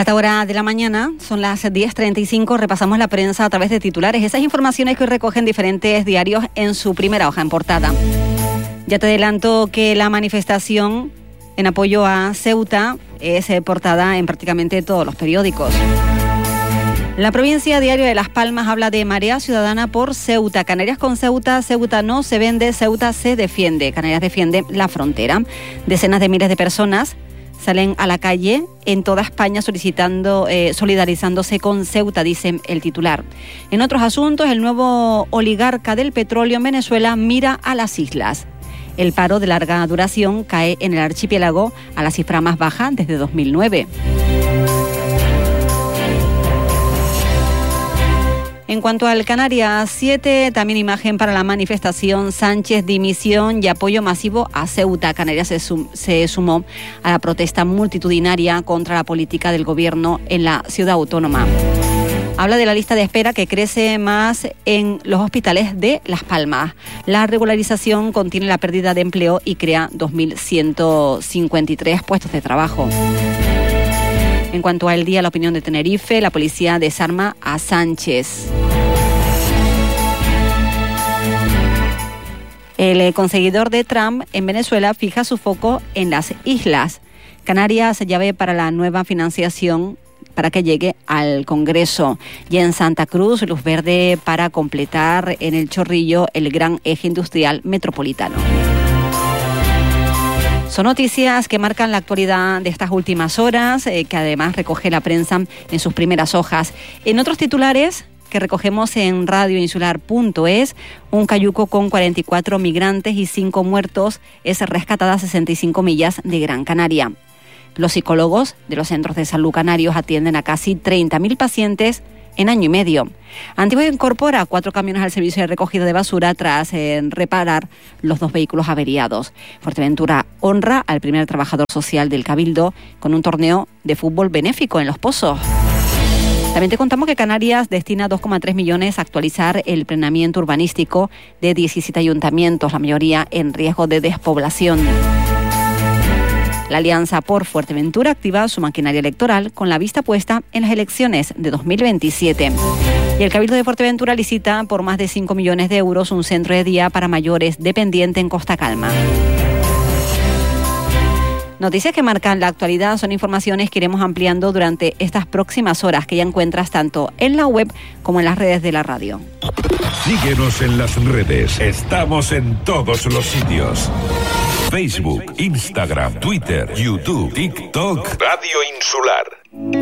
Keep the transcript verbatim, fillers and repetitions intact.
A esta hora de la mañana, son las diez treinta y cinco, repasamos la prensa a través de titulares. Esas informaciones que hoy recogen diferentes diarios en su primera hoja en portada. Ya te adelanto que la manifestación en apoyo a Ceuta es portada en prácticamente todos los periódicos. La provincia Diario de Las Palmas habla de marea ciudadana por Ceuta. Canarias con Ceuta, Ceuta no se vende, Ceuta se defiende. Canarias defiende la frontera. Decenas de miles de personas salen a la calle en toda España solicitando, eh, solidarizándose con Ceuta, dice el titular. En otros asuntos, el nuevo oligarca del petróleo en Venezuela mira a las islas. El paro de larga duración cae en el archipiélago a la cifra más baja desde dos mil nueve. En cuanto al Canarias siete, también imagen para la manifestación Sánchez dimisión y apoyo masivo a Ceuta. Canarias se, sum, se sumó a la protesta multitudinaria contra la política del gobierno en la ciudad autónoma. Habla de la lista de espera que crece más en los hospitales de Las Palmas. La regularización contiene la pérdida de empleo y crea dos mil ciento cincuenta y tres puestos de trabajo. En cuanto al día, la opinión de Tenerife, la policía desarma a Sánchez. El conseguidor de Trump en Venezuela fija su foco en las islas. Canarias llave para la nueva financiación para que llegue al Congreso. Y en Santa Cruz, luz verde para completar en el Chorrillo el gran eje industrial metropolitano. Son noticias que marcan la actualidad de estas últimas horas, eh, que además recoge la prensa en sus primeras hojas. En otros titulares que recogemos en radio insular punto es, un cayuco con cuarenta y cuatro migrantes y cinco muertos es rescatada a sesenta y cinco millas de Gran Canaria. Los psicólogos de los centros de salud canarios atienden a casi treinta mil pacientes en año y medio. Antigua incorpora cuatro camiones al servicio de recogida de basura tras eh, reparar los dos vehículos averiados. Fuerteventura honra al primer trabajador social del Cabildo con un torneo de fútbol benéfico en Los Pozos. También te contamos que Canarias destina dos coma tres millones a actualizar el planeamiento urbanístico de diecisiete ayuntamientos, la mayoría en riesgo de despoblación. La Alianza por Fuerteventura activa su maquinaria electoral con la vista puesta en las elecciones de dos mil veintisiete. Y el Cabildo de Fuerteventura licita por más de cinco millones de euros un centro de día para mayores dependiente en Costa Calma. Noticias que marcan la actualidad son informaciones que iremos ampliando durante estas próximas horas, que ya encuentras tanto en la web como en las redes de la radio. Síguenos en las redes. Estamos en todos los sitios. Facebook, Instagram, Twitter, YouTube, TikTok. Radio Insular.